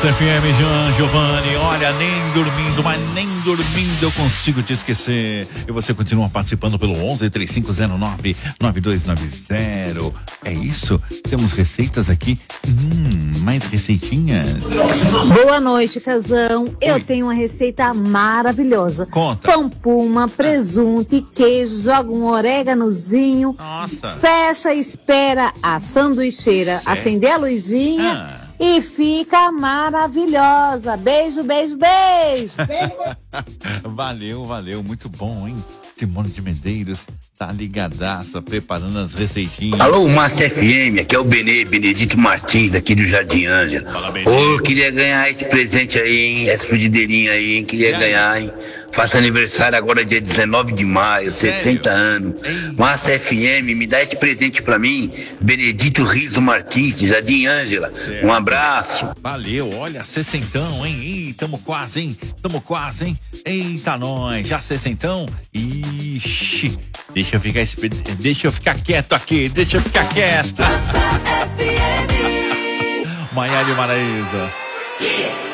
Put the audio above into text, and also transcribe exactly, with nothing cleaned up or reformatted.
Massa F M, Jean Giovanni, olha, nem dormindo, mas nem dormindo eu consigo te esquecer. E você continua participando pelo onze, três cinco zero nove, nove dois nove zero. É isso? Temos receitas aqui. Hum, mais receitinhas. Boa noite, casão. Eu Oi. tenho uma receita maravilhosa. Conta. Pão puma, presunto e queijo, joga um oréganozinho. Nossa. Fecha, espera a sanduicheira Sério? acender a luzinha. Ah. E fica maravilhosa. Beijo, beijo, beijo. Valeu, valeu. Muito bom, hein? Simone de Medeiros tá ligadaça, preparando as receitinhas. Alô, Massa F M, aqui é o Benê, Benedito Martins, aqui do Jardim Ângela. Fala, Benê. Ô, eu queria ganhar esse presente aí, hein? Essa frigideirinha aí, hein? Queria E ganhar, hein? Faço aniversário agora dia dezenove de maio, Sério? sessenta anos. Ei. Massa F M, me dá esse presente pra mim. Benedito Riso Martins, de Jardim Ângela. Certo. Um abraço. Valeu, olha, sessentão, hein? Ih, tamo quase, hein? Tamo quase, hein? Eita, nós, já sessentão? Ixi, deixa eu ficar, espe- deixa eu ficar quieto aqui, deixa eu ficar quieto. Maiara e Maraísa.